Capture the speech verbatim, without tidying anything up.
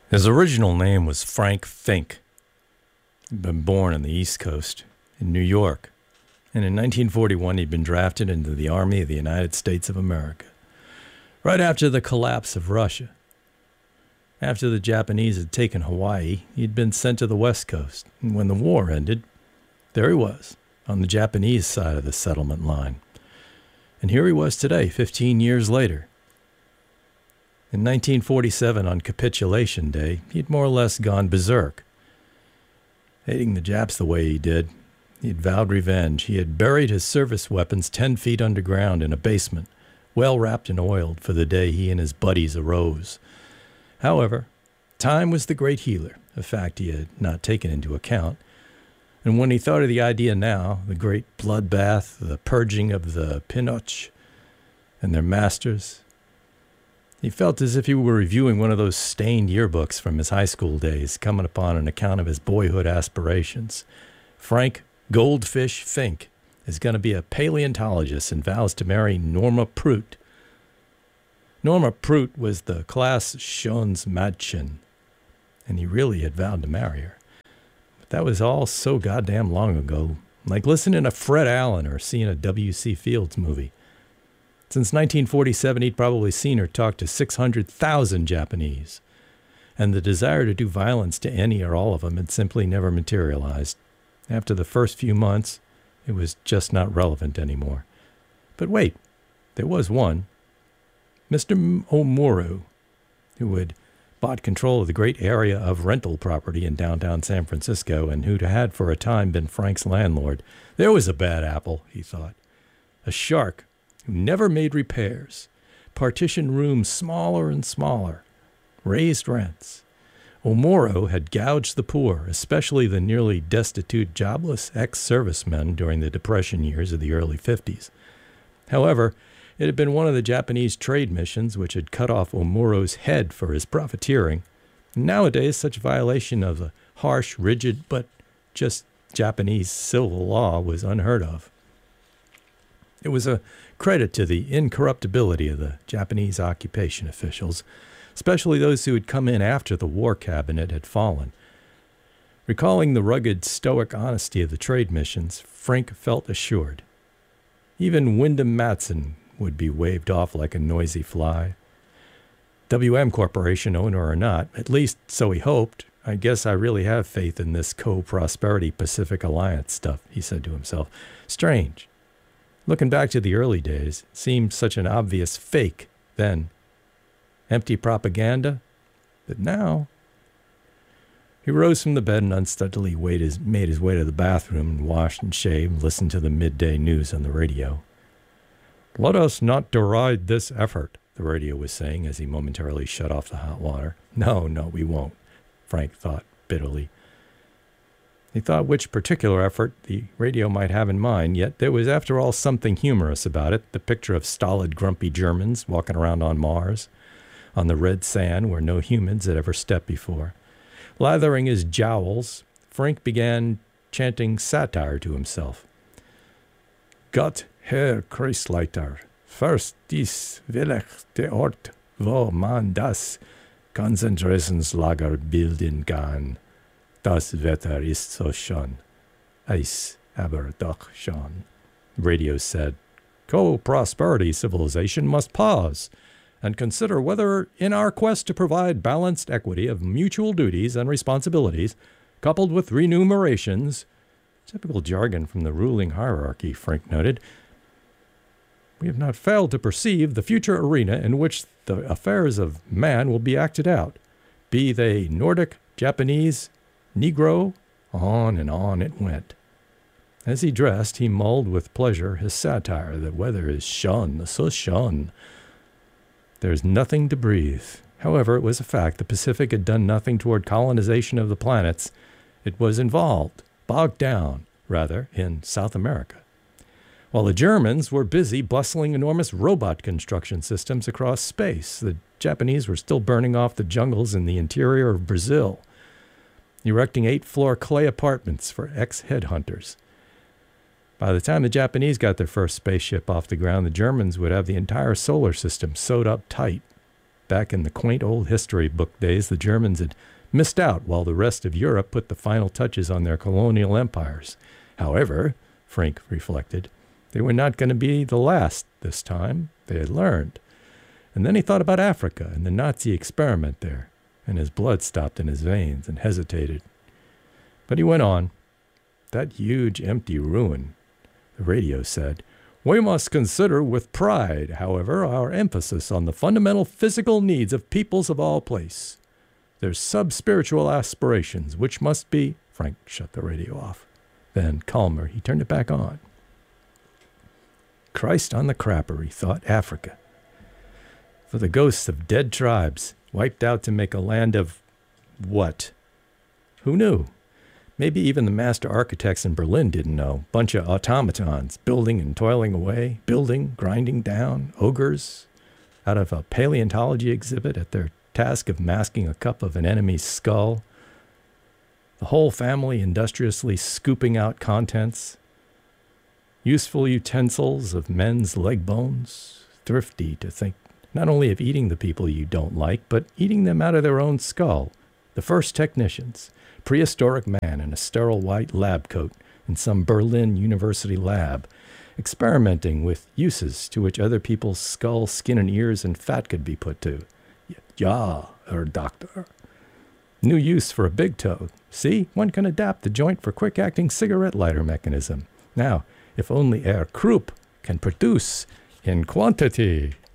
His original name was Frank Fink. He'd been born on the East Coast, in New York, and in nineteen forty-one he'd been drafted into the Army of the United States of America, right after the collapse of Russia. After the Japanese had taken Hawaii, he'd been sent to the West Coast, and when the war ended, there he was, on the Japanese side of the settlement line. And here he was today, fifteen years later. In nineteen forty-seven, on Capitulation Day, he'd more or less gone berserk. Hating the Japs the way he did, he had vowed revenge. He had buried his service weapons ten feet underground in a basement, well wrapped and oiled for the day he and his buddies arose. However, time was the great healer, a fact he had not taken into account. And when he thought of the idea now, the great bloodbath, the purging of the Pinoch and their masters, he felt as if he were reviewing one of those stained yearbooks from his high school days, coming upon an account of his boyhood aspirations. Frank Goldfish Fink is going to be a paleontologist and vows to marry Norma Prout. Norma Prout was the class Schön's Mädchen, and he really had vowed to marry her. But that was all so goddamn long ago, like listening to Fred Allen or seeing a W C Fields movie. Since nineteen forty-seven, he'd probably seen or talked to six hundred thousand Japanese, and the desire to do violence to any or all of them had simply never materialized. After the first few months, it was just not relevant anymore. But wait, there was one. Mister Omuro, who had bought control of the great area of rental property in downtown San Francisco and who had for a time been Frank's landlord. There was a bad apple, he thought. A shark who never made repairs, partitioned rooms smaller and smaller, raised rents. Omuro had gouged the poor, especially the nearly destitute, jobless ex-servicemen during the Depression years of the early fifties. However, it had been one of the Japanese trade missions which had cut off Omuro's head for his profiteering. Nowadays, such violation of the harsh, rigid, but just Japanese civil law was unheard of. It was a credit to the incorruptibility of the Japanese occupation officials, especially those who had come in after the war cabinet had fallen. Recalling the rugged, stoic honesty of the trade missions, Frank felt assured. Even Wyndham Matson would be waved off like a noisy fly. W M Corporation, owner or not, at least so he hoped. I guess I really have faith in this Co-Prosperity Pacific Alliance stuff, he said to himself. Strange. Looking back to the early days, it seemed such an obvious fake then. Empty propaganda. But now... He rose from the bed and unsteadily made his, made his way to the bathroom and washed and shaved and listened to the midday news on the radio. "Let us not deride this effort," the radio was saying as he momentarily shut off the hot water. No, no, we won't, Frank thought bitterly. He thought which particular effort the radio might have in mind, yet there was after all something humorous about it, the picture of stolid, grumpy Germans walking around on Mars, on the red sand where no humans had ever stepped before. Lathering his jowls, Frank began chanting satire to himself. "Gott, Herr Kreisleiter, first dies vielleicht der Ort, wo man das Konzentrationslager bilden kann. Das Wetter ist so schön. Eis aber doch schon." Radio said, "Co-prosperity civilization must pause and consider whether, in our quest to provide balanced equity of mutual duties and responsibilities, coupled with remunerations," typical jargon from the ruling hierarchy, Frank noted, "we have not failed to perceive the future arena in which the affairs of man will be acted out, be they Nordic, Japanese, Negro," on and on it went. As he dressed, he mulled with pleasure his satire. The weather is schön, so schön. There's nothing to breathe. However, it was a fact the Pacific had done nothing toward colonization of the planets. It was involved, bogged down, rather, in South America. While the Germans were busy bustling enormous robot construction systems across space, the Japanese were still burning off the jungles in the interior of Brazil, erecting eight-floor clay apartments for ex-headhunters. By the time the Japanese got their first spaceship off the ground, the Germans would have the entire solar system sewed up tight. Back in the quaint old history book days, the Germans had missed out while the rest of Europe put the final touches on their colonial empires. However, Frank reflected, they were not going to be the last this time. They had learned. And then he thought about Africa and the Nazi experiment there, and his blood stopped in his veins and hesitated. But he went on. That huge empty ruin, the radio said, we must consider with pride, however, our emphasis on the fundamental physical needs of peoples of all place. Their sub-spiritual aspirations, which must be... Frank shut the radio off. Then, calmer, he turned it back on. Christ on the crapper, he thought, Africa. For the ghosts of dead tribes, wiped out to make a land of... what? Who knew? Maybe even the master architects in Berlin didn't know. Bunch of automatons, building and toiling away, building, grinding down, ogres, out of a paleontology exhibit at their task of masking a cup of an enemy's skull. The whole family industriously scooping out contents. Useful utensils of men's leg bones. Thrifty to think not only of eating the people you don't like, but eating them out of their own skull. The first technicians. Prehistoric man in a sterile white lab coat in some Berlin University lab, experimenting with uses to which other people's skull, skin, and ears and fat could be put to. Ja, Herr Doctor. New use for a big toe. See, one can adapt the joint for quick-acting cigarette lighter mechanism. Now, if only Herr Krupp can produce in quantity.